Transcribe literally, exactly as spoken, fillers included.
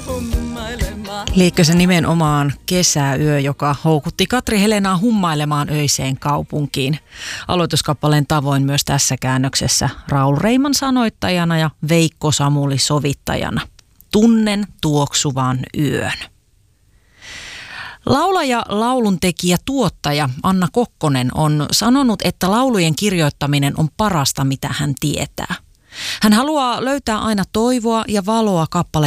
Liekö se nimenomaan kesäyö, joka houkutti Katri Helenaa hummailemaan öiseen kaupunkiin. Aloituskappaleen tavoin myös tässä käännöksessä Raul Reiman sanoittajana ja Veikko Samuli sovittajana. Tunnen tuoksuvan yön. Laulaja, lauluntekijä, tuottaja Anna Kokkonen on sanonut, että laulujen kirjoittaminen on parasta, mitä hän tietää. Hän haluaa löytää aina toivoa ja valoa kappaleen